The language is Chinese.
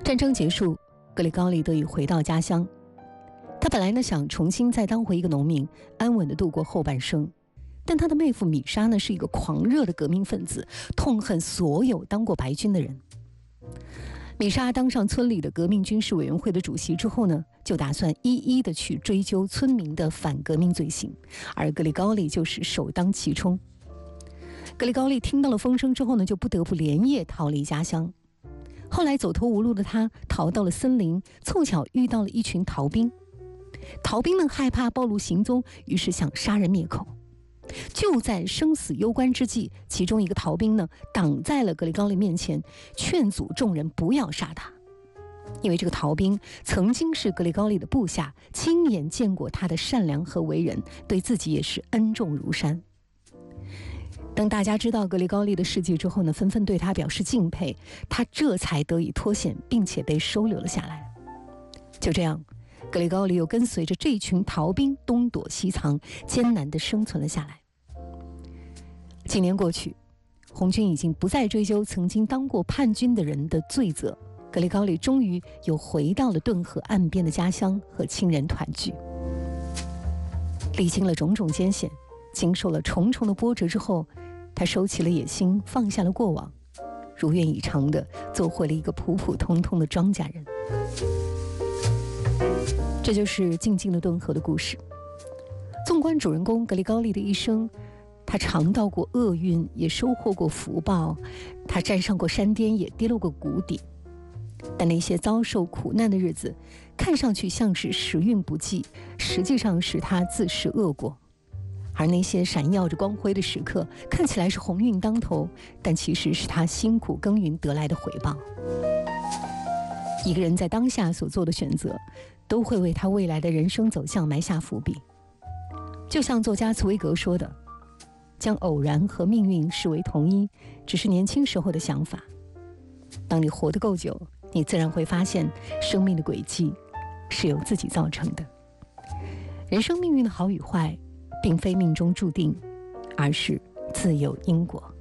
战争结束，格里高利得以回到家乡。他本来呢想重新再当回一个农民，安稳地度过后半生。但他的妹夫米莎呢是一个狂热的革命分子，痛恨所有当过白军的人。米莎当上村里的革命军事委员会的主席之后呢，就打算一一的去追究村民的反革命罪行，而格里高利就是首当其冲。格里高利听到了风声之后呢，就不得不连夜逃离家乡。后来走投无路的他逃到了森林，凑巧遇到了一群逃兵。逃兵呢害怕暴露行踪，于是想杀人灭口。就在生死攸关之际，其中一个逃兵呢挡在了格里高利面前，劝阻众人不要杀他。因为这个逃兵曾经是格里高利的部下，亲眼见过他的善良和为人，对自己也是恩重如山。当大家知道格里高利的事迹之后呢，纷纷对他表示敬佩，他这才得以脱险，并且被收留了下来。就这样，格里高利又跟随着这群逃兵东躲西藏，艰难地生存了下来。几年过去，红军已经不再追究曾经当过叛军的人的罪责，格里高利终于又回到了顿河岸边的家乡，和亲人团聚。历经了种种艰险，经受了重重的波折之后，他收起了野心，放下了过往，如愿以偿地做回了一个普普通通的庄稼人。这就是静静的顿河的故事。纵观主人公格里高利的一生，他尝到过厄运，也收获过福报，他站上过山巅，也跌落过谷底。但那些遭受苦难的日子，看上去像是时运不济，实际上是他自食恶果。而那些闪耀着光辉的时刻，看起来是鸿运当头，但其实是他辛苦耕耘得来的回报。一个人在当下所做的选择，都会为他未来的人生走向埋下伏笔。就像作家茨威格说的，将偶然和命运视为同一，只是年轻时候的想法。当你活得够久，你自然会发现生命的轨迹是由自己造成的。人生命运的好与坏，并非命中注定，而是自有因果。